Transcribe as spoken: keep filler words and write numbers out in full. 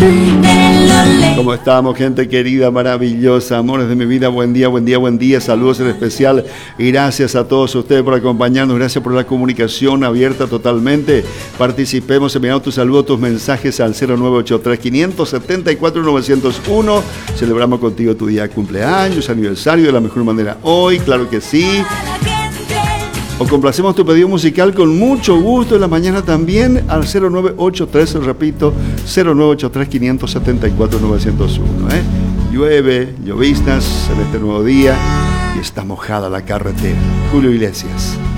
¿Cómo estamos, gente querida, maravillosa, amores de mi vida? Buen día, buen día, buen día. Saludos en especial y gracias a todos ustedes por acompañarnos. Gracias por la comunicación abierta totalmente. Participemos enviando tus saludos, tus mensajes al cero nueve ocho tres, cinco siete cuatro, nueve cero uno. Celebramos contigo tu día de cumpleaños, aniversario de la mejor manera hoy, claro que sí. O complacemos tu pedido musical con mucho gusto en la mañana también al cero nueve ocho tres, repito, cero nueve ocho tres, cinco siete cuatro, nueve cero uno. ¿eh? Llueve, lloviznas en este nuevo día y está mojada la carretera. Julio Iglesias.